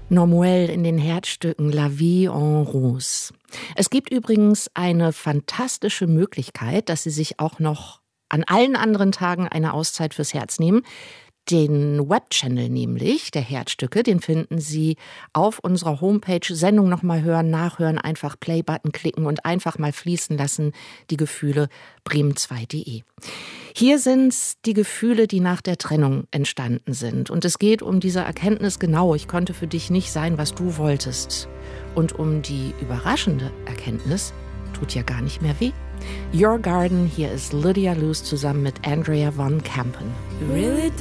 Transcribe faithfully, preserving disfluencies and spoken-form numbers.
Nomuel in den Herzstücken La Vie en Rose. Es gibt übrigens eine fantastische Möglichkeit, dass Sie sich auch noch an allen anderen Tagen eine Auszeit fürs Herz nehmen. Den Webchannel nämlich, der Herzstücke, den finden Sie auf unserer Homepage. Sendung nochmal hören, nachhören, einfach Play-Button klicken und einfach mal fließen lassen, die Gefühle, bremen zwei punkt de. Hier sind die Gefühle, die nach der Trennung entstanden sind. Und es geht um diese Erkenntnis, genau, ich konnte für dich nicht sein, was du wolltest. Und um die überraschende Erkenntnis, tut ja gar nicht mehr weh. Your Garden, hier ist Lydia Luz zusammen mit Andrea von Kampen. Really